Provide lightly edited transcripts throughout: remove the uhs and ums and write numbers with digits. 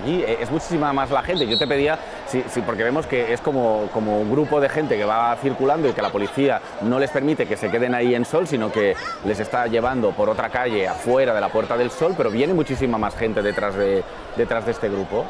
allí. Es muchísima más la gente. Yo te pedía, sí, porque vemos que es como un grupo de gente que va circulando y que la policía no les permite que se queden ahí en Sol, sino que les está llevando por otra calle afuera de la Puerta del Sol, pero viene muchísima más gente detrás de este grupo.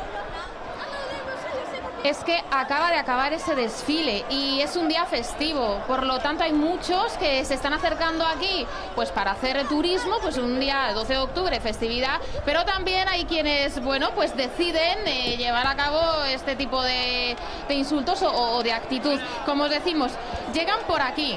Es que acaba de acabar ese desfile y es un día festivo, por lo tanto hay muchos que se están acercando aquí pues para hacer turismo, pues un día 12 de octubre, festividad, pero también hay quienes, bueno, pues deciden llevar a cabo este tipo de insultos o de actitud. Como os decimos, llegan por aquí,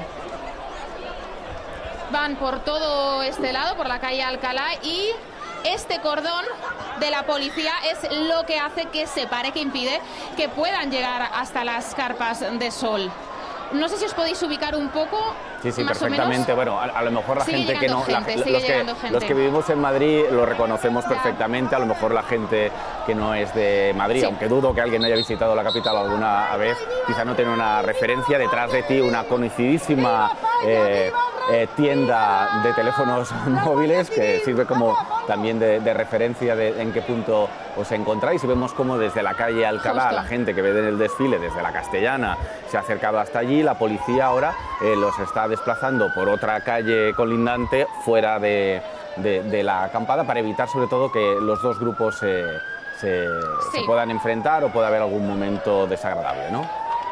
van por todo este lado, por la calle Alcalá, y este cordón de la policía es lo que hace que se pare, que impide que puedan llegar hasta las carpas de Sol. No sé si os podéis ubicar un poco. Sí, más perfectamente. O menos. Bueno, a lo mejor la gente que no... Gente, los que vivimos en Madrid lo reconocemos perfectamente. A lo mejor la gente que no es de Madrid, sí, aunque dudo que alguien haya visitado la capital alguna vez, quizá no tiene una referencia. Detrás de ti una conocidísima tienda de teléfonos móviles que sirve como también de referencia de en qué punto os encontráis, y vemos como desde la calle Alcalá la gente que ve en el desfile desde la Castellana se ha acercado hasta allí. La policía ahora los está desplazando por otra calle colindante fuera de la acampada para evitar sobre todo que los dos grupos se puedan enfrentar o pueda haber algún momento desagradable, ¿no?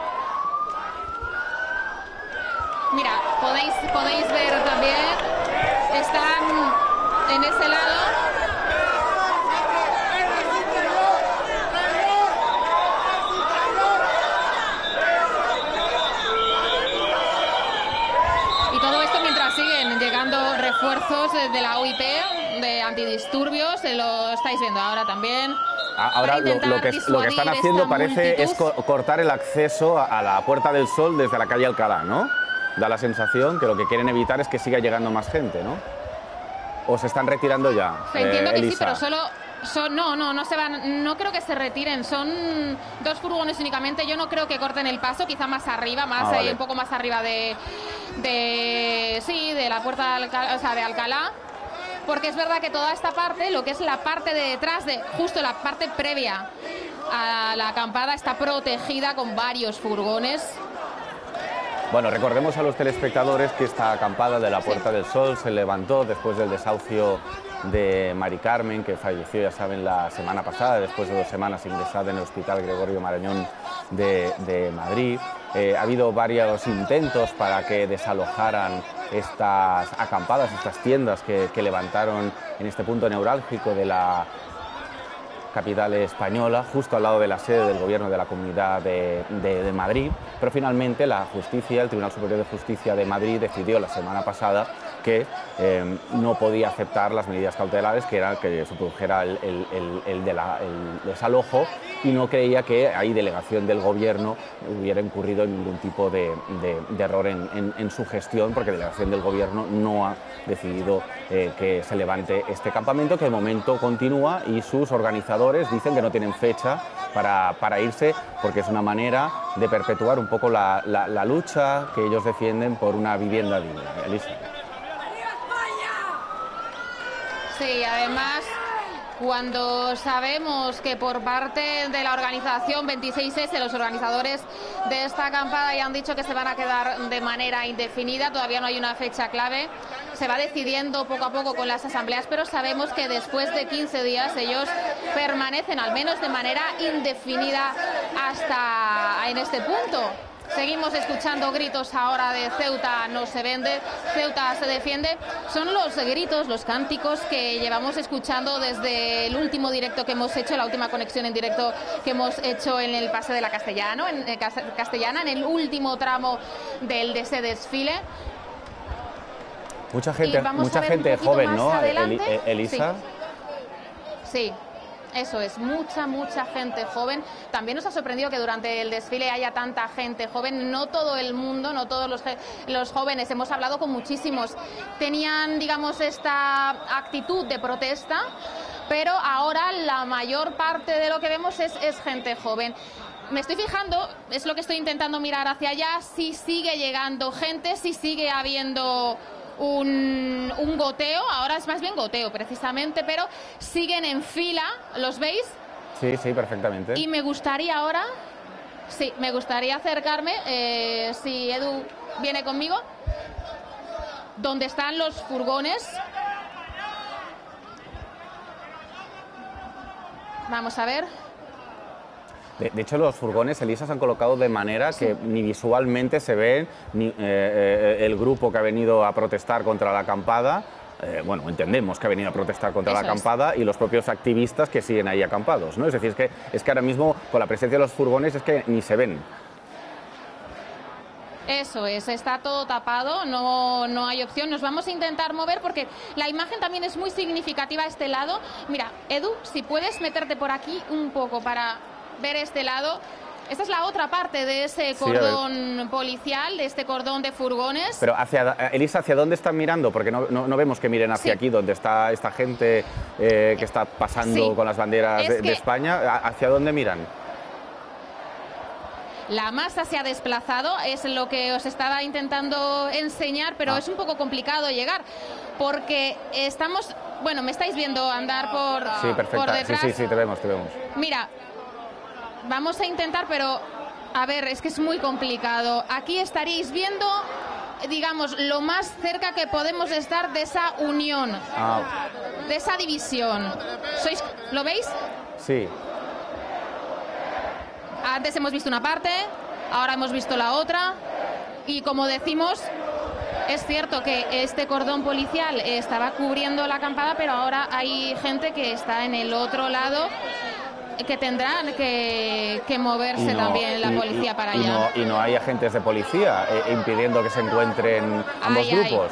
Mira, podéis ver también, están en ese lado. Y todo esto mientras siguen llegando refuerzos de la OIT, de antidisturbios, lo estáis viendo ahora también. Ahora lo que están haciendo parece es cortar el acceso a la Puerta del Sol desde la calle Alcalá, ¿no? Da la sensación que lo que quieren evitar es que siga llegando más gente, ¿no? ¿O se están retirando ya? Entiendo que Elisa. Sí, pero no se van, no creo que se retiren, son dos furgones únicamente. Yo no creo que corten el paso, quizá más arriba, vale, un poco más arriba de la Puerta de Alcalá, o sea, de Alcalá. Porque es verdad que toda esta parte, lo que es la parte de detrás, justo la parte previa a la acampada, está protegida con varios furgones. Bueno, recordemos a los telespectadores que esta acampada de la Puerta del Sol se levantó después del desahucio de Mari Carmen, que falleció, ya saben, la semana pasada, después de 2 semanas ingresada en el Hospital Gregorio Marañón de Madrid. Ha habido varios intentos para que desalojaran estas acampadas, estas tiendas que levantaron en este punto neurálgico de la capital española, justo al lado de la sede del Gobierno de la Comunidad de Madrid, pero finalmente la justicia, el Tribunal Superior de Justicia de Madrid, decidió la semana pasada que no podía aceptar las medidas cautelares, que era que se produjera el desalojo, y no creía que ahí delegación del Gobierno hubiera incurrido en ningún tipo de error en su gestión, porque delegación del Gobierno no ha decidido que se levante este campamento, que de momento continúa, y sus organizadores dicen que no tienen fecha para irse, porque es una manera de perpetuar un poco la lucha que ellos defienden por una vivienda digna. Elisa. Sí, además, cuando sabemos que por parte de la organización 26S, los organizadores de esta acampada ya han dicho que se van a quedar de manera indefinida, todavía no hay una fecha clave, se va decidiendo poco a poco con las asambleas, pero sabemos que después de 15 días ellos permanecen al menos de manera indefinida hasta en este punto. Seguimos escuchando gritos ahora de Ceuta no se vende, Ceuta se defiende. Son los gritos, los cánticos que llevamos escuchando desde el último directo que hemos hecho, la última conexión en directo que hemos hecho en el Paseo de la Castellana, en el último tramo de ese desfile. Mucha gente joven, ¿no, Elisa? Sí. Eso es, mucha gente joven. También nos ha sorprendido que durante el desfile haya tanta gente joven. No todo el mundo, no todos los jóvenes, hemos hablado con muchísimos. Tenían, digamos, esta actitud de protesta, pero ahora la mayor parte de lo que vemos es gente joven. Me estoy fijando, es lo que estoy intentando mirar hacia allá, si sigue llegando gente, si sigue habiendo un goteo, ahora es más bien goteo precisamente, pero siguen en fila, ¿los veis? Sí, sí, perfectamente. Y me gustaría ahora, sí, me gustaría acercarme, si Edu viene conmigo, donde están los furgones. Vamos a ver. De hecho, los furgones, Elisa, se han colocado de manera que ni visualmente se ven ni, el grupo que ha venido a protestar contra la acampada. Bueno, entendemos que ha venido a protestar contra la acampada y los propios activistas que siguen ahí acampados, ¿no? Es decir, es que ahora mismo con la presencia de los furgones es que ni se ven. Eso es, está todo tapado, no hay opción. Nos vamos a intentar mover porque la imagen también es muy significativa a este lado. Mira, Edu, si puedes meterte por aquí un poco para ver este lado. Esta es la otra parte de ese cordón policial, de este cordón de furgones. Pero, Elisa, ¿hacia dónde están mirando? Porque no vemos que miren hacia aquí, donde está esta gente que está pasando con las banderas de España. ¿Hacia dónde miran? La masa se ha desplazado, es lo que os estaba intentando enseñar, pero es un poco complicado llegar, porque estamos... Bueno, me estáis viendo andar por detrás. Sí, te vemos. Mira, vamos a intentar, pero a ver, es que es muy complicado. Aquí estaréis viendo, digamos, lo más cerca que podemos estar de esa unión, de esa división. ¿Lo veis? Sí. Antes hemos visto una parte, ahora hemos visto la otra. Y como decimos, es cierto que este cordón policial estaba cubriendo la acampada, pero ahora hay gente que está en el otro lado, que tendrán que moverse también la policía para allá. Y no hay agentes de policía impidiendo que se encuentren ambos grupos.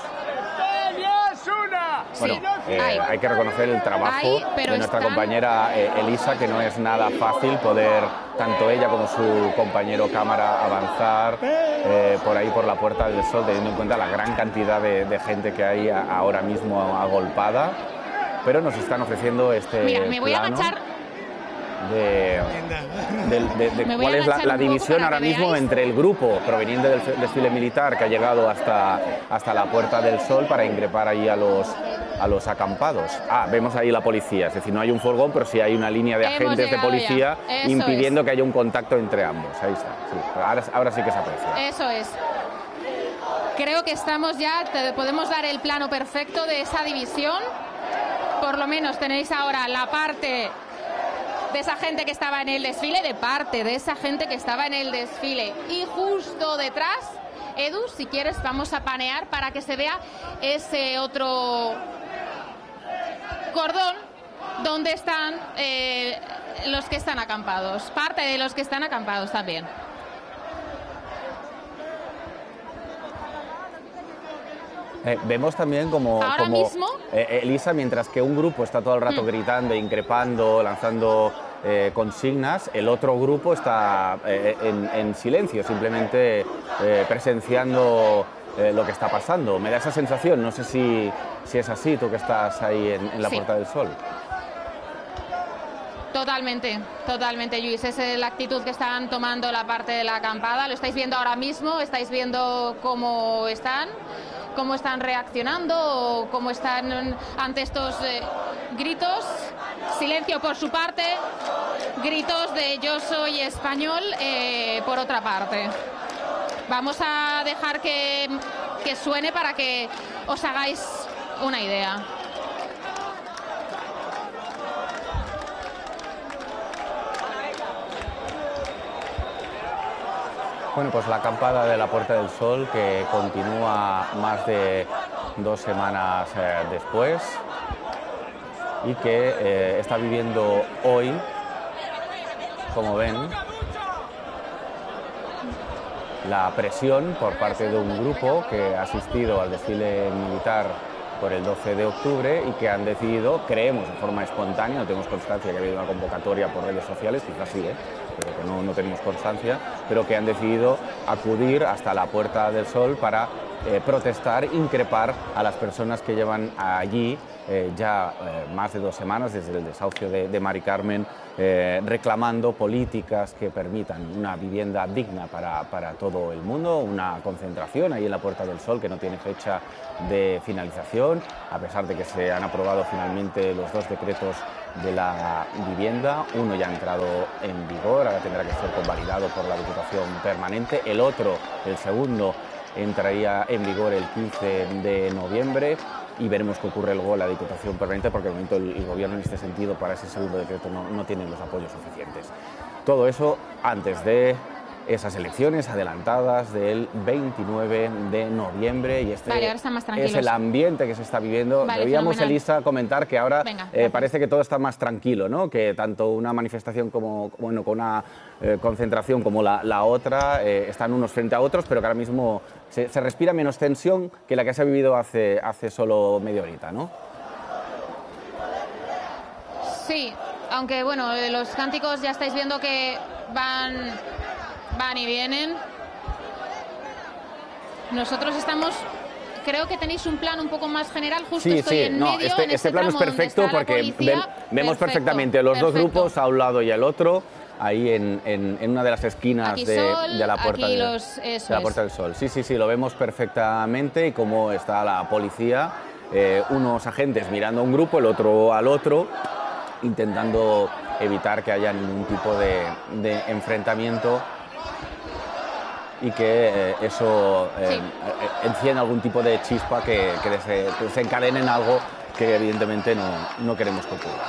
Bueno, hay que reconocer el trabajo de nuestra compañera Elisa, que no es nada fácil poder, tanto ella como su compañero cámara, avanzar por ahí, por la Puerta del Sol, teniendo en cuenta la gran cantidad de gente que hay ahora mismo agolpada. Pero nos están ofreciendo este Mira, me voy a agachar. De cuál es la división ahora mismo entre el grupo proveniente del desfile militar que ha llegado hasta la Puerta del Sol para increpar ahí a los acampados. Vemos ahí la policía, es decir, no hay un furgón, pero sí hay una línea de agentes de policía impidiendo que haya un contacto entre ambos. Ahí está, sí. Ahora sí que se aprecia. Eso es. Creo que estamos ya, podemos dar el plano perfecto de esa división. Por lo menos tenéis ahora la parte de esa gente que estaba en el desfile, de parte de esa gente que estaba en el desfile. Y justo detrás, Edu, si quieres, vamos a panear para que se vea ese otro cordón donde están los que están acampados, parte de los que están acampados también. Vemos también como Elisa, mientras que un grupo está todo el rato gritando, increpando, lanzando consignas, el otro grupo está en silencio, simplemente presenciando lo que está pasando. Me da esa sensación, no sé si es así, tú que estás ahí en la Puerta del Sol. Totalmente, Lluís. Es la actitud que están tomando la parte de la acampada. Lo estáis viendo ahora mismo, estáis viendo cómo están reaccionando, cómo están ante estos gritos. Silencio por su parte, gritos de yo soy español por otra parte. Vamos a dejar que suene para que os hagáis una idea. Bueno, pues la acampada de la Puerta del Sol, que continúa más de 2 semanas después y que está viviendo hoy, como ven, la presión por parte de un grupo que ha asistido al desfile militar por el 12 de octubre y que han decidido, creemos de forma espontánea, no tenemos constancia que ha habido una convocatoria por redes sociales, quizás sí, pero que no tenemos constancia, pero que han decidido acudir hasta la Puerta del Sol para protestar, increpar a las personas que llevan allí ya más de 2 semanas desde el desahucio de Mari Carmen, reclamando políticas que permitan una vivienda digna para todo el mundo, una concentración ahí en la Puerta del Sol que no tiene fecha de finalización, a pesar de que se han aprobado finalmente los 2 decretos de la vivienda. Uno ya ha entrado en vigor, ahora tendrá que ser convalidado por la Diputación Permanente. El otro, el segundo, entraría en vigor el 15 de noviembre y veremos qué ocurre luego en la Diputación Permanente, porque de momento el Gobierno en este sentido para ese segundo decreto no tiene los apoyos suficientes. Todo eso antes de esas elecciones adelantadas del 29 de noviembre y este es el ambiente que se está viviendo. Debíamos, fenomenal. Elisa, comentar que ahora parece que todo está más tranquilo, ¿no? Que tanto una manifestación como con una concentración como la otra están unos frente a otros, pero que ahora mismo se respira menos tensión que la que se ha vivido hace solo media horita, ¿no? Sí, aunque bueno, los cánticos ya estáis viendo que van y vienen. Nosotros estamos... Creo que tenéis un plan un poco más general, justo estoy en medio. Este plan es perfecto porque vemos perfectamente los dos grupos a un lado y al otro, ahí en una de las esquinas de la Puerta del Sol. Sí, lo vemos perfectamente y cómo está la policía, unos agentes mirando a un grupo, el otro al otro, intentando evitar que haya ningún tipo de enfrentamiento y que eso encienda algún tipo de chispa que desencadene en algo que evidentemente no queremos que ocurra.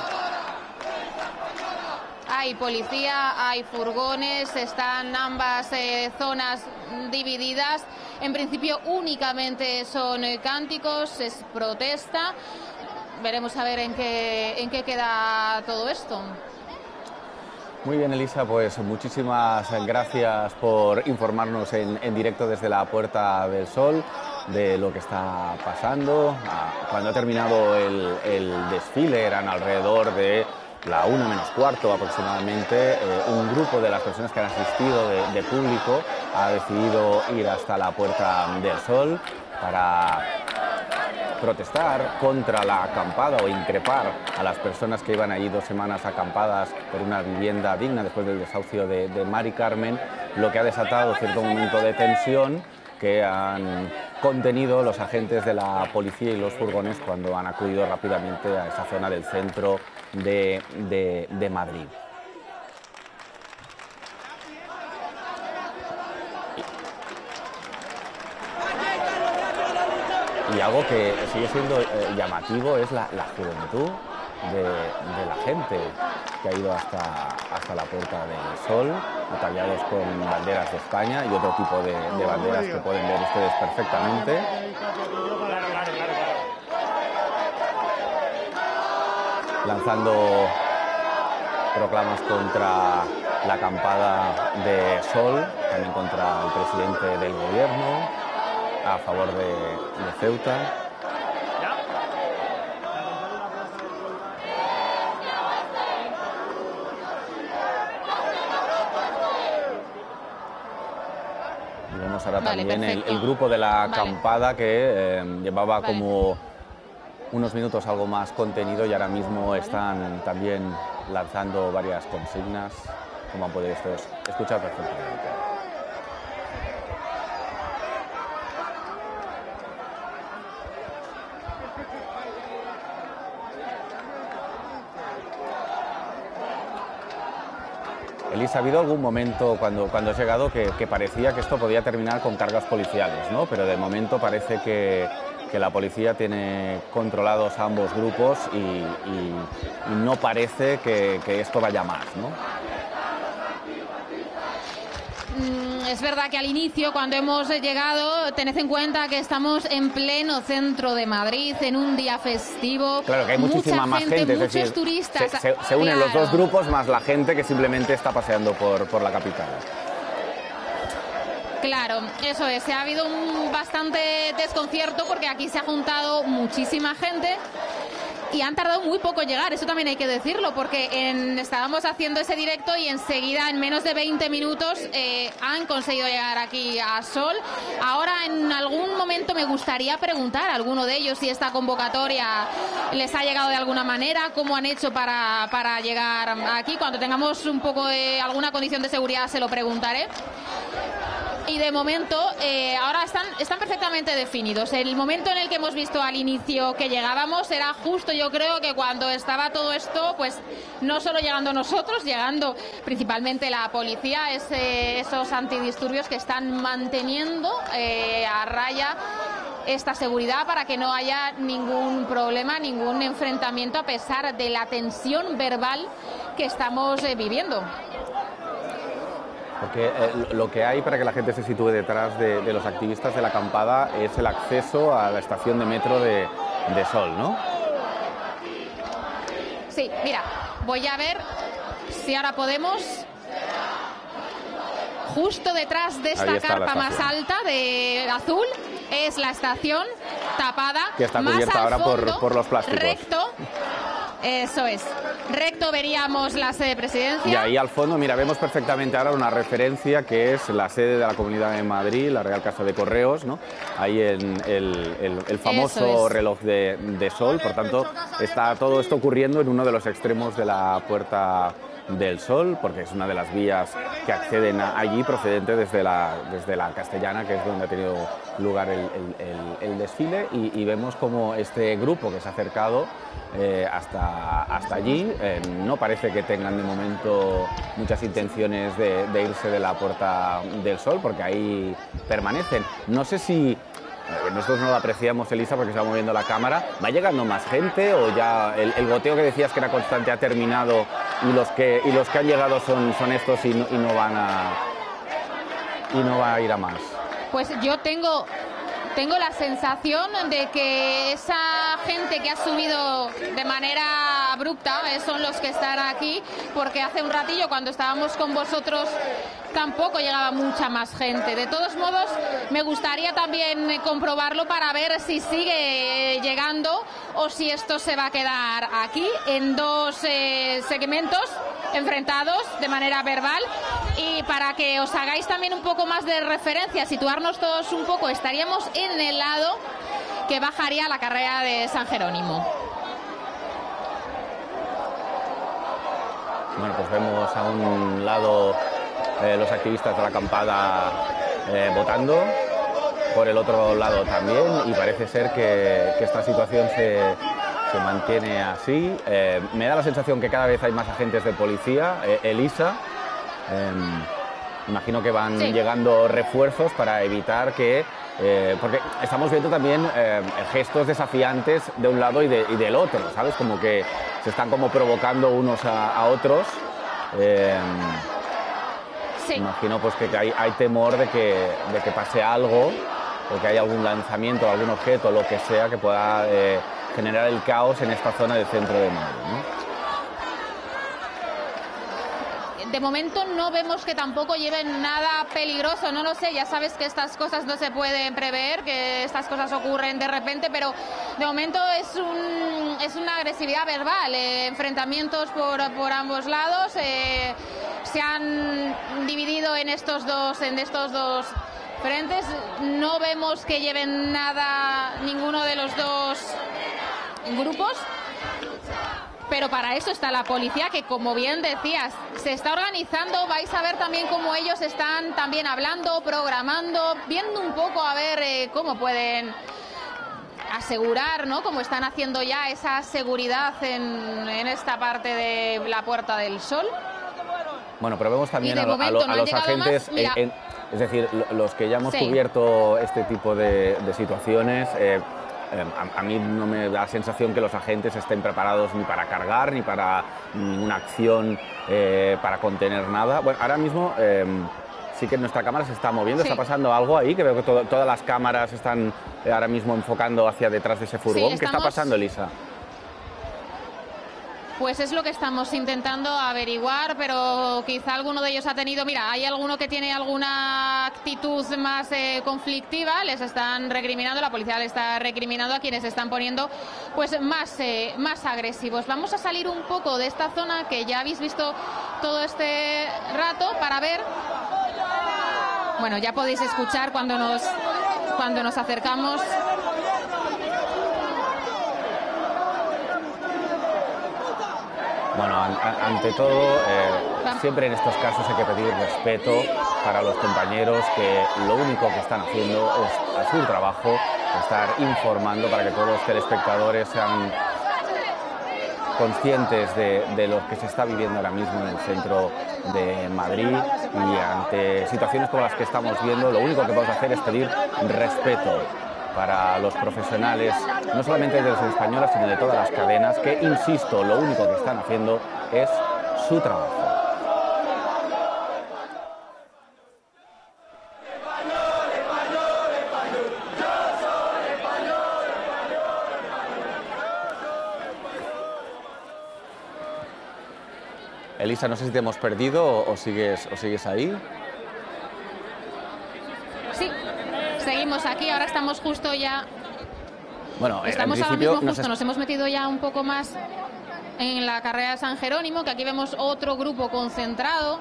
Hay policía, hay furgones, están ambas zonas divididas. En principio únicamente son cánticos, es protesta. Veremos a ver en qué queda todo esto. Muy bien, Elisa, pues muchísimas gracias por informarnos en directo desde la Puerta del Sol de lo que está pasando. Cuando ha terminado el desfile, eran alrededor de la 1 menos cuarto aproximadamente, un grupo de las personas que han asistido de público ha decidido ir hasta la Puerta del Sol para protestar contra la acampada o increpar a las personas que iban allí 2 semanas acampadas por una vivienda digna después del desahucio de Mari Carmen, lo que ha desatado cierto momento de tensión que han contenido los agentes de la policía y los furgones cuando han acudido rápidamente a esa zona del centro de Madrid. Y algo que sigue siendo llamativo es la juventud de la gente que ha ido hasta la Puerta del Sol, ataviados con banderas de España y otro tipo de banderas que pueden ver ustedes perfectamente. Lanzando proclamas contra la acampada de Sol, también contra el presidente del gobierno, a favor de Ceuta. Y vemos ahora también el grupo de la acampada que llevaba como unos minutos algo más contenido y ahora mismo están también lanzando varias consignas, como han podido escuchar perfectamente. Elisa, ha habido algún momento cuando has llegado que parecía que esto podía terminar con cargas policiales, ¿no? Pero de momento parece que la policía tiene controlados a ambos grupos y no parece que esto vaya más, ¿no? Es verdad que al inicio, cuando hemos llegado, tened en cuenta que estamos en pleno centro de Madrid, en un día festivo. Claro, que hay muchísima más gente, muchos es decir, turistas. Se unen los dos grupos más la gente que simplemente está paseando por la capital. Claro, eso es. Ha habido un bastante desconcierto porque aquí se ha juntado muchísima gente. y han tardado muy poco en llegar, eso también hay que decirlo, porque estábamos haciendo ese directo y enseguida, en menos de 20 minutos, han conseguido llegar aquí a Sol. Ahora, en algún momento, me gustaría preguntar a alguno de ellos si esta convocatoria les ha llegado de alguna manera, cómo han hecho para llegar aquí. Cuando tengamos un poco de alguna condición de seguridad se lo preguntaré. Y de momento, ahora están perfectamente definidos. El momento en el que hemos visto al inicio que llegábamos era justo, yo creo, que cuando estaba todo esto, pues no solo llegando nosotros, llegando principalmente la policía, esos antidisturbios que están manteniendo a raya esta seguridad para que no haya ningún problema, ningún enfrentamiento, a pesar de la tensión verbal que estamos viviendo. Porque lo que hay, para que la gente se sitúe detrás de los activistas de la acampada, es el acceso a la estación de metro de Sol, ¿no? Sí, mira, voy a ver si ahora podemos. Justo detrás de esta carpa más alta de azul es la estación tapada. Que está más cubierta ahora fondo, por los plásticos. Recto, eso es. Recto veríamos la sede de Presidencia. Y ahí al fondo, mira, vemos perfectamente ahora una referencia que es la sede de la Comunidad de Madrid, la Real Casa de Correos, ¿no? Ahí en el famoso reloj de Sol. Por tanto, está todo esto ocurriendo en uno de los extremos de la Puerta del Sol, porque es una de las vías que acceden allí, procedente desde la Castellana, que es donde ha tenido lugar el desfile, y vemos como este grupo que se ha acercado hasta allí, no parece que tengan de momento muchas intenciones de irse de la Puerta del Sol, porque ahí permanecen. No sé si nosotros no lo apreciamos, Elisa, porque se va moviendo la cámara. ¿Va llegando más gente o ya el goteo que decías que era constante ha terminado y los que han llegado son estos y no va a ir a más? Pues yo tengo la sensación de que esa gente que ha subido de manera abrupta son los que están aquí, porque hace un ratillo, cuando estábamos con vosotros, tampoco llegaba mucha más gente. De todos modos, me gustaría también comprobarlo para ver si sigue llegando o si esto se va a quedar aquí en dos segmentos enfrentados de manera verbal. Y para que os hagáis también un poco más de referencia, situarnos todos un poco, estaríamos en el lado que bajaría la carrera de San Jerónimo. Bueno, pues vemos a un lado los activistas de la acampada votando, por el otro lado también, y parece ser que esta situación se mantiene así. Me da la sensación que cada vez hay más agentes de policía, Elisa. Imagino que van llegando refuerzos para evitar que... porque estamos viendo también gestos desafiantes de un lado y del otro, ¿sabes? Como que se están como provocando unos a otros. Imagino pues que hay temor de que pase algo, o que haya algún lanzamiento, algún objeto, lo que sea, que pueda generar el caos en esta zona del centro de Madrid, ¿no? De momento no vemos que tampoco lleven nada peligroso, no lo sé, ya sabes que estas cosas no se pueden prever, que estas cosas ocurren de repente, pero de momento es una agresividad verbal, enfrentamientos por ambos lados, se han dividido en estos dos frentes, no vemos que lleven nada ninguno de los dos grupos. Pero para eso está la policía, que, como bien decías, se está organizando. Vais a ver también cómo ellos están también hablando, programando, viendo un poco a ver cómo pueden asegurar, ¿no? Cómo están haciendo ya esa seguridad en esta parte de la Puerta del Sol. Bueno, pero vemos también a los agentes, es decir, los que ya hemos cubierto este tipo de situaciones. A mí no me da la sensación que los agentes estén preparados ni para cargar, ni para ninguna acción para contener nada. Bueno, ahora mismo sí que nuestra cámara se está moviendo, está pasando algo ahí, que veo que todas las cámaras están ahora mismo enfocando hacia detrás de ese furgón. ¿Qué está pasando, Elisa? Pues es lo que estamos intentando averiguar, pero quizá alguno de ellos ha tenido... Mira, hay alguno que tiene alguna actitud más conflictiva, les están recriminando, la policía le está recriminando a quienes se están poniendo pues más agresivos. Vamos a salir un poco de esta zona que ya habéis visto todo este rato para ver... Bueno, ya podéis escuchar cuando nos acercamos... Bueno, ante todo, siempre en estos casos hay que pedir respeto para los compañeros que lo único que están haciendo es hacer su trabajo, estar informando para que todos los telespectadores sean conscientes de lo que se está viviendo ahora mismo en el centro de Madrid, y ante situaciones como las que estamos viendo, lo único que podemos hacer es pedir respeto para los profesionales, no solamente de Televisión Española, sino de todas las cadenas, que, insisto, lo único que están haciendo es su trabajo. Elisa, no sé si te hemos perdido o sigues ahí. Sí, seguimos aquí, ahora estamos justo ya... Bueno, estamos ahora mismo justo, nos hemos metido ya un poco más en la carrera de San Jerónimo, que aquí vemos otro grupo concentrado.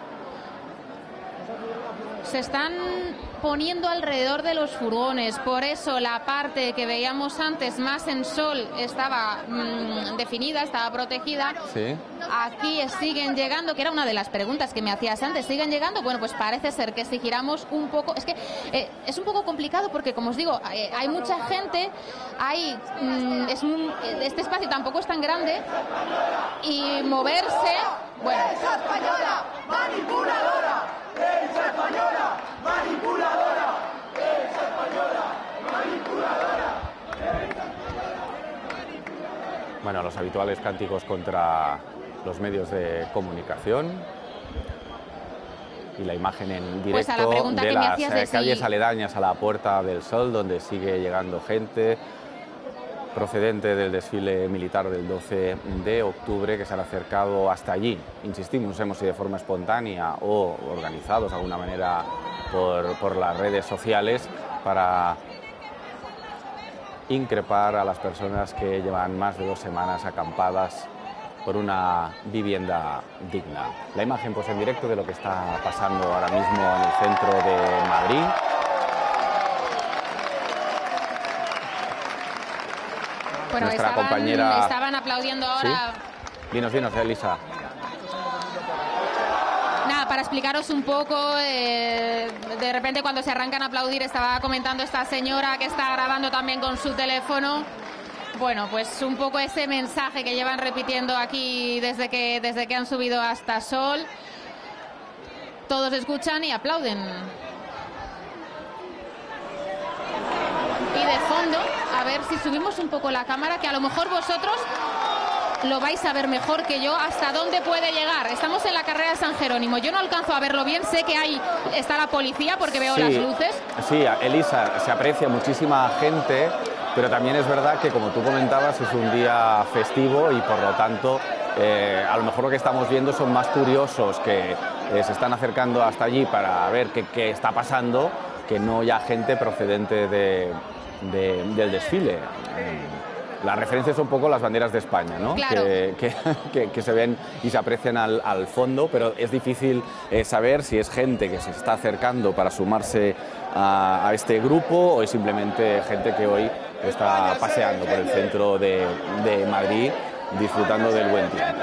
Se están poniendo alrededor de los furgones, por eso la parte que veíamos antes más en sol estaba definida, estaba protegida. Sí. Aquí siguen llegando, que era una de las preguntas que me hacías antes, ¿siguen llegando? Bueno, pues parece ser que si giramos un poco, es que es un poco complicado porque, como os digo, hay mucha gente, este espacio tampoco es tan grande y moverse, bueno... ¡Prensa española manipuladora! ¡Prensa española manipuladora! ¡Prensa española manipuladora! Bueno, los habituales cánticos contra los medios de comunicación y la imagen en directo de las calles aledañas a la Puerta del Sol, donde sigue llegando gente procedente del desfile militar del 12 de octubre, que se han acercado hasta allí. Insistimos, no sabemos si de forma espontánea o organizados de alguna manera por las redes sociales, para increpar a las personas que llevan más de 2 semanas acampadas por una vivienda digna. La imagen pues en directo de lo que está pasando ahora mismo en el centro de Madrid. Bueno, estaban aplaudiendo ahora. ¿Sí? Dinos, Elisa. Nada, para explicaros un poco, de repente cuando se arrancan a aplaudir, estaba comentando esta señora que está grabando también con su teléfono. Bueno, pues un poco ese mensaje que llevan repitiendo aquí desde que han subido hasta Sol. Todos escuchan y aplauden. Y de fondo, a ver si subimos un poco la cámara, que a lo mejor vosotros lo vais a ver mejor que yo, hasta dónde puede llegar. Estamos en la carrera de San Jerónimo. Yo no alcanzo a verlo bien, sé que ahí está la policía porque veo las luces. Sí, Elisa, se aprecia muchísima gente, pero también es verdad que, como tú comentabas, es un día festivo y por lo tanto a lo mejor lo que estamos viendo son más curiosos que se están acercando hasta allí para ver qué está pasando, que no ya gente procedente del desfile. La referencia son un poco las banderas de España, ¿no? Claro. Que se ven y se aprecian al fondo, pero es difícil saber si es gente que se está acercando para sumarse a este grupo o es simplemente gente que hoy está paseando por el centro de Madrid disfrutando del buen tiempo.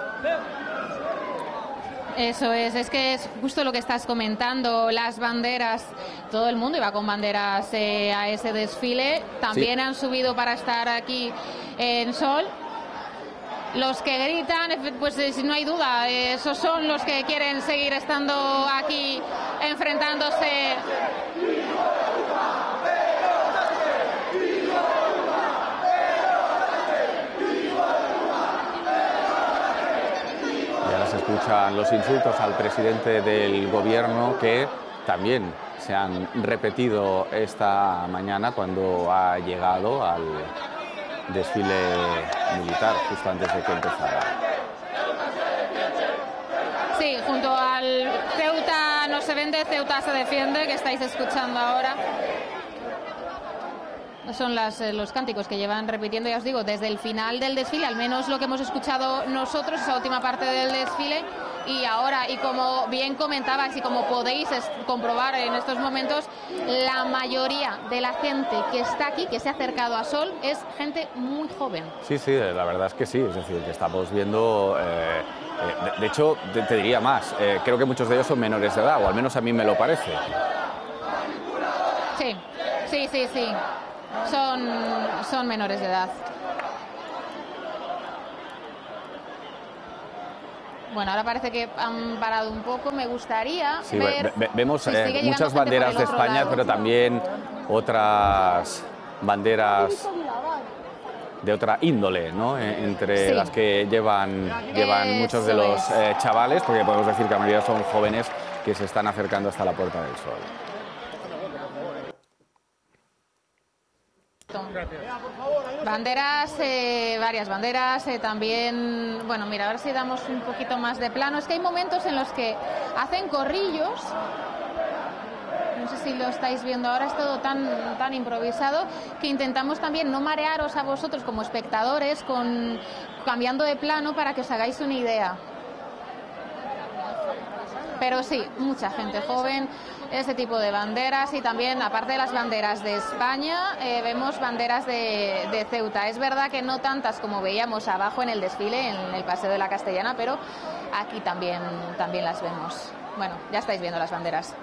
Eso es que es justo lo que estás comentando, las banderas, todo el mundo iba con banderas a ese desfile, también han subido para estar aquí en Sol. Los que gritan, pues no hay duda, esos son los que quieren seguir estando aquí enfrentándose. Se escuchan los insultos al presidente del gobierno, que también se han repetido esta mañana cuando ha llegado al desfile militar justo antes de que empezara. Sí, junto al Ceuta no se vende, Ceuta se defiende, que estáis escuchando ahora. Son los cánticos que llevan repitiendo, ya os digo, desde el final del desfile, al menos lo que hemos escuchado nosotros, esa última parte del desfile, y ahora, y como bien comentabas y como podéis comprobar en estos momentos, la mayoría de la gente que está aquí, que se ha acercado a Sol, es gente muy joven. Sí, sí, la verdad es que sí, es decir, que estamos viendo, de hecho, te diría más, creo que muchos de ellos son menores de edad, o al menos a mí me lo parece. Sí. Son menores de edad. Bueno, ahora parece que han parado un poco. Me gustaría ver... Vemos si muchas banderas de España, lado. pero también otras banderas de otra índole, ¿no? Entre las que llevan muchos de los chavales, porque podemos decir que la mayoría son jóvenes que se están acercando hasta la Puerta del Sol. Banderas, varias banderas, también, bueno, mira, a ver si damos un poquito más de plano. Es que hay momentos en los que hacen corrillos, no sé si lo estáis viendo ahora, es todo tan improvisado, que intentamos también no marearos a vosotros como espectadores, cambiando de plano para que os hagáis una idea. Pero sí, mucha gente joven, ese tipo de banderas, y también, aparte de las banderas de España, vemos banderas de Ceuta. Es verdad que no tantas como veíamos abajo en el desfile, en el Paseo de la Castellana, pero aquí también las vemos. Bueno, ya estáis viendo las banderas.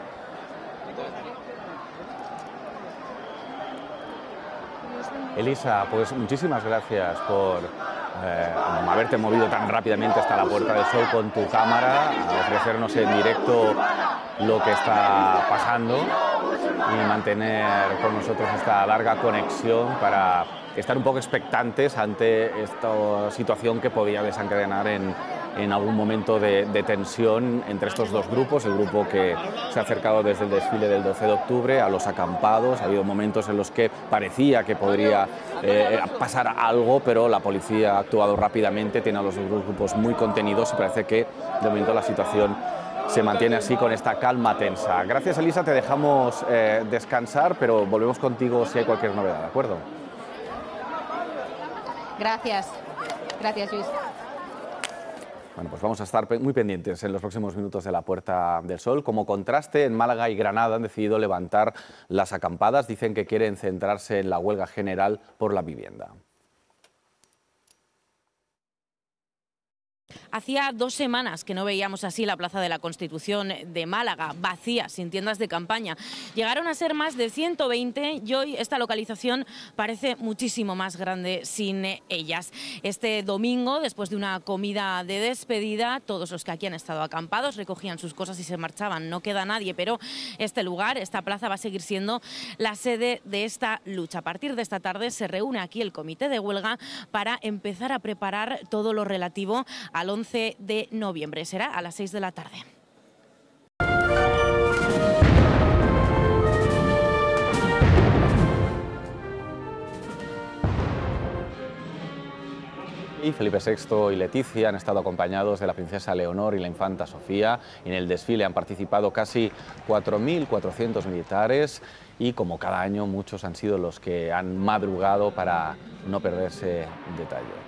Elisa, pues muchísimas gracias por haberte movido tan rápidamente hasta la Puerta del Sol con tu cámara, a ofrecernos en directo lo que está pasando y mantener con nosotros esta larga conexión para estar un poco expectantes ante esta situación que podía desencadenar en algún momento de tensión entre estos dos grupos, el grupo que se ha acercado desde el desfile del 12 de octubre a los acampados. Ha habido momentos en los que parecía que podría pasar algo, pero la policía ha actuado rápidamente, tiene a los dos grupos muy contenidos y parece que de momento la situación se mantiene así, con esta calma tensa. Gracias, Elisa, te dejamos descansar, pero volvemos contigo si hay cualquier novedad, ¿de acuerdo? Gracias, Luis. Bueno, pues vamos a estar muy pendientes en los próximos minutos de la Puerta del Sol. Como contraste, en Málaga y Granada han decidido levantar las acampadas. Dicen que quieren centrarse en la huelga general por la vivienda. Hacía 2 semanas que no veíamos así la Plaza de la Constitución de Málaga, vacía, sin tiendas de campaña. Llegaron a ser más de 120 y hoy esta localización parece muchísimo más grande sin ellas. Este domingo, después de una comida de despedida, todos los que aquí han estado acampados recogían sus cosas y se marchaban. No queda nadie, pero este lugar, esta plaza, va a seguir siendo la sede de esta lucha. A partir de esta tarde se reúne aquí el comité de huelga para empezar a preparar todo lo relativo al 11 de noviembre. Será a las 6 de la tarde. Y Felipe VI y Leticia han estado acompañados de la princesa Leonor y la infanta Sofía. En el desfile han participado casi 4.400 militares y, como cada año, muchos han sido los que han madrugado para no perderse detalle.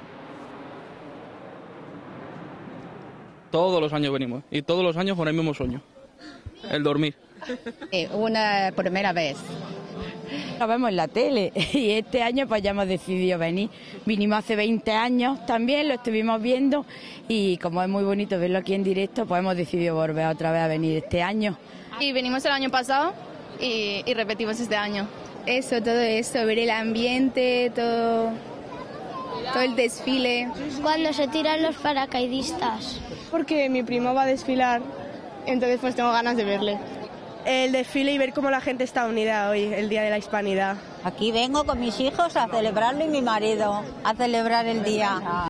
Todos los años venimos y todos los años con el mismo sueño, el dormir. Una primera vez. Lo vemos en la tele y este año pues ya hemos decidido venir. Vinimos hace 20 años también, lo estuvimos viendo y como es muy bonito verlo aquí en directo, pues hemos decidido volver otra vez a venir este año. Y venimos el año pasado y repetimos este año. Todo eso, ver el ambiente, todo el desfile. Cuando se tiran los paracaidistas. Porque mi primo va a desfilar, entonces pues tengo ganas de verle. El desfile y ver cómo la gente está unida hoy, el Día de la Hispanidad. Aquí vengo con mis hijos a celebrarlo y mi marido, a celebrar el día.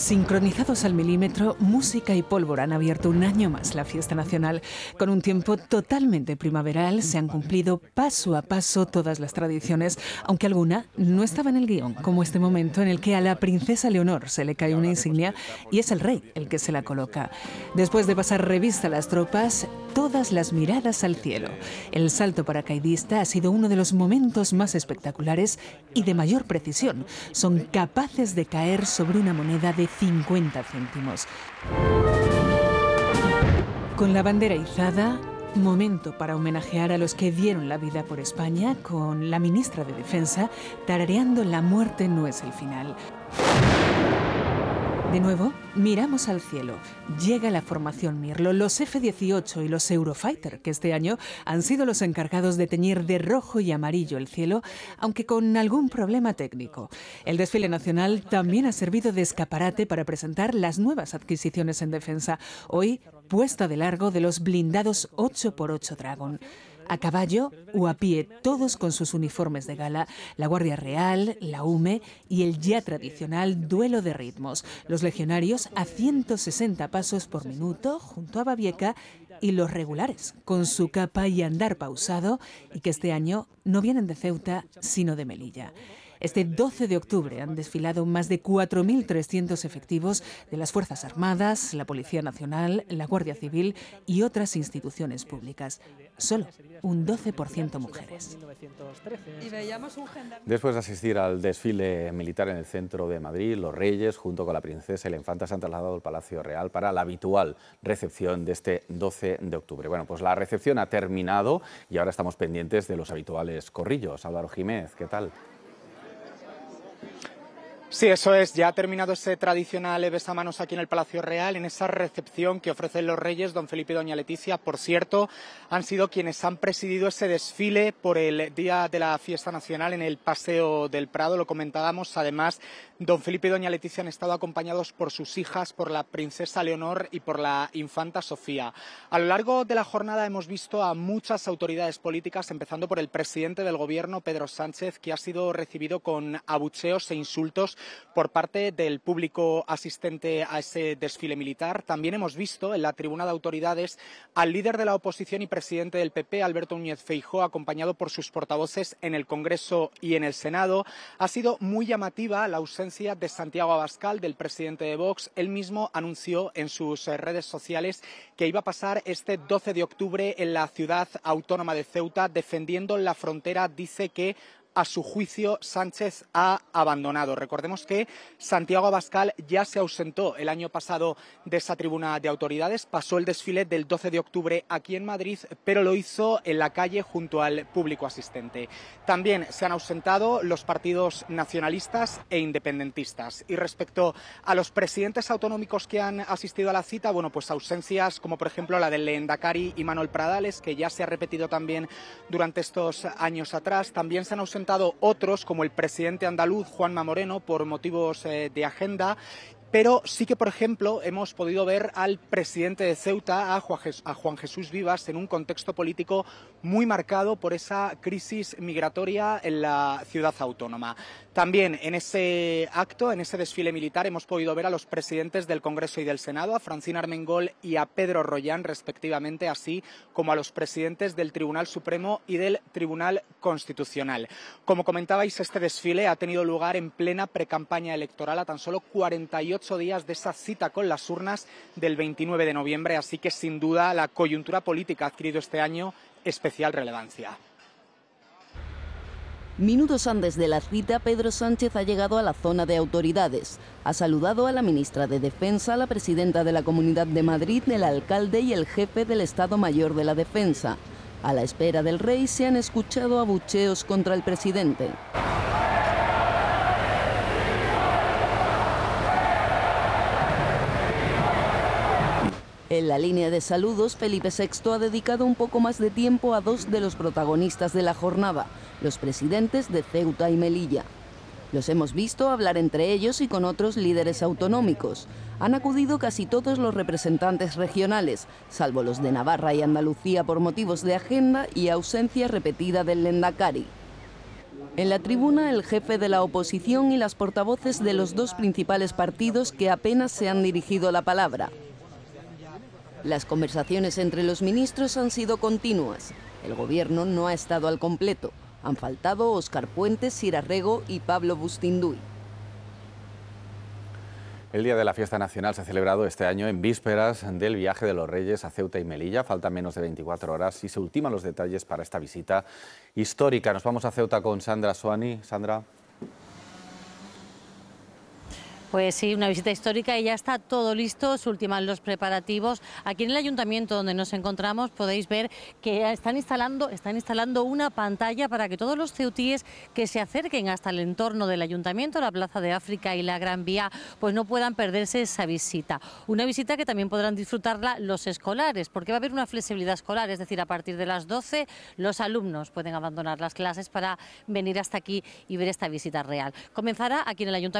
Sincronizados al milímetro, música y pólvora han abierto un año más la fiesta nacional. Con un tiempo totalmente primaveral, se han cumplido paso a paso todas las tradiciones, aunque alguna no estaba en el guión, como este momento en el que a la princesa Leonor se le cae una insignia y es el rey el que se la coloca. Después de pasar revista a las tropas, todas las miradas al cielo. El salto paracaidista ha sido uno de los momentos más espectaculares y de mayor precisión. Son capaces de caer sobre una moneda de 50 céntimos. Con la bandera izada, momento para homenajear a los que dieron la vida por España, con la ministra de Defensa tarareando La muerte no es el final. De nuevo, miramos al cielo. Llega la formación Mirlo, los F-18 y los Eurofighter, que este año han sido los encargados de teñir de rojo y amarillo el cielo, aunque con algún problema técnico. El desfile nacional también ha servido de escaparate para presentar las nuevas adquisiciones en defensa. Hoy, puesta de largo de los blindados 8x8 Dragon. A caballo o a pie, todos con sus uniformes de gala, la Guardia Real, la UME y el ya tradicional duelo de ritmos. Los legionarios a 160 pasos por minuto junto a Babieca y los regulares, con su capa y andar pausado, y que este año no vienen de Ceuta, sino de Melilla. Este 12 de octubre han desfilado más de 4.300 efectivos de las Fuerzas Armadas, la Policía Nacional, la Guardia Civil y otras instituciones públicas. Solo un 12% mujeres. Después de asistir al desfile militar en el centro de Madrid, los reyes, junto con la princesa y la infanta, se han trasladado al Palacio Real para la habitual recepción de este 12 de octubre. Bueno, pues la recepción ha terminado y ahora estamos pendientes de los habituales corrillos. Álvaro Jiménez, ¿qué tal? Sí, eso es. Ya ha terminado ese tradicional besamanos aquí en el Palacio Real, en esa recepción que ofrecen los reyes, don Felipe y doña Leticia. Por cierto, han sido quienes han presidido ese desfile por el Día de la Fiesta Nacional en el Paseo del Prado. Lo comentábamos. Además, don Felipe y doña Leticia han estado acompañados por sus hijas, por la princesa Leonor y por la infanta Sofía. A lo largo de la jornada hemos visto a muchas autoridades políticas, empezando por el presidente del Gobierno, Pedro Sánchez, que ha sido recibido con abucheos e insultos por parte del público asistente a ese desfile militar. También hemos visto en la tribuna de autoridades al líder de la oposición y presidente del PP, Alberto Núñez Feijóo, acompañado por sus portavoces en el Congreso y en el Senado. Ha sido muy llamativa la ausencia de Santiago Abascal, del presidente de Vox. Él mismo anunció en sus redes sociales que iba a pasar este 12 de octubre en la ciudad autónoma de Ceuta defendiendo la frontera. Dice que a su juicio Sánchez ha abandonado. Recordemos que Santiago Abascal ya se ausentó el año pasado de esa tribuna de autoridades, pasó el desfile del 12 de octubre aquí en Madrid, pero lo hizo en la calle junto al público asistente. También se han ausentado los partidos nacionalistas e independentistas. Y respecto a los presidentes autonómicos que han asistido a la cita, bueno, pues ausencias como por ejemplo la del Lehendakari Imanol Pradales, que ya se ha repetido también durante estos años atrás. También se han ausentado otros, como el presidente andaluz Juanma Moreno, por motivos de agenda. Pero sí que, por ejemplo, hemos podido ver al presidente de Ceuta, a Juan Jesús Vivas, en un contexto político muy marcado por esa crisis migratoria en la ciudad autónoma. También en ese acto, en ese desfile militar, hemos podido ver a los presidentes del Congreso y del Senado, a Francina Armengol y a Pedro Rollán, respectivamente, así como a los presidentes del Tribunal Supremo y del Tribunal Constitucional. Como comentabais, este desfile ha tenido lugar en plena precampaña electoral, a tan solo 48 días de esa cita con las urnas del 29 de noviembre, así que sin duda la coyuntura política ha adquirido este año especial relevancia. Minutos antes de la cita, Pedro Sánchez ha llegado a la zona de autoridades. Ha saludado a la ministra de Defensa, la presidenta de la Comunidad de Madrid, el alcalde y el jefe del Estado Mayor de la Defensa. A la espera del rey se han escuchado abucheos contra el presidente. En la línea de saludos, Felipe VI ha dedicado un poco más de tiempo a dos de los protagonistas de la jornada, los presidentes de Ceuta y Melilla. Los hemos visto hablar entre ellos y con otros líderes autonómicos. Han acudido casi todos los representantes regionales, salvo los de Navarra y Andalucía por motivos de agenda y ausencia repetida del Lehendakari. En la tribuna, el jefe de la oposición y las portavoces de los dos principales partidos que apenas se han dirigido la palabra. Las conversaciones entre los ministros han sido continuas. El gobierno no ha estado al completo. Han faltado Óscar Puentes, Sira Rego y Pablo Bustinduy. El Día de la Fiesta Nacional se ha celebrado este año en vísperas del viaje de los Reyes a Ceuta y Melilla. Faltan menos de 24 horas y se ultiman los detalles para esta visita histórica. Nos vamos a Ceuta con Sandra Soani. Sandra. Pues sí, una visita histórica y ya está todo listo, se ultiman los preparativos. Aquí en el ayuntamiento donde nos encontramos podéis ver que están instalando una pantalla para que todos los ceutíes que se acerquen hasta el entorno del ayuntamiento, la Plaza de África y la Gran Vía, pues no puedan perderse esa visita. Una visita que también podrán disfrutarla los escolares, porque va a haber una flexibilidad escolar, es decir, a partir de las 12 los alumnos pueden abandonar las clases para venir hasta aquí y ver esta visita real. Comenzará aquí en el ayuntamiento